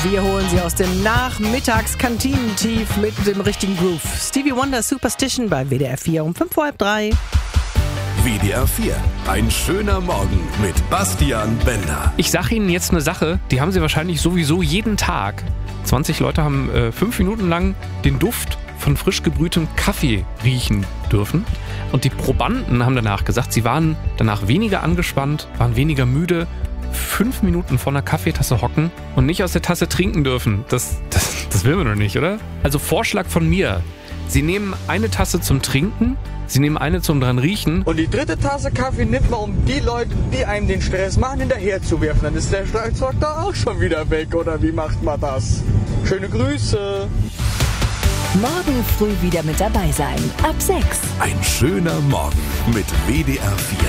Wir holen sie aus dem Nachmittagskantinentief mit dem richtigen Groove. Stevie Wonder Superstition bei WDR 4 um 2:55. WDR 4, ein schöner Morgen mit Bastian Bender. Ich sage Ihnen jetzt eine Sache, die haben Sie wahrscheinlich sowieso jeden Tag. 20 Leute haben 5 Minuten lang den Duft von frisch gebrühtem Kaffee riechen dürfen. Und die Probanden haben danach gesagt, sie waren danach weniger angespannt, waren weniger müde, 5 Minuten vor einer Kaffeetasse hocken und nicht aus der Tasse trinken dürfen. Das will man doch nicht, oder? Also Vorschlag von mir. Sie nehmen eine Tasse zum Trinken, Sie nehmen eine zum dran riechen. Und die dritte Tasse Kaffee nimmt man, um die Leute, die einem den Stress machen, hinterher zu werfen. Dann ist der Streitzock da auch schon wieder weg, oder wie macht man das? Schöne Grüße. Morgen früh wieder mit dabei sein. Ab 6. Ein schöner Morgen mit WDR 4.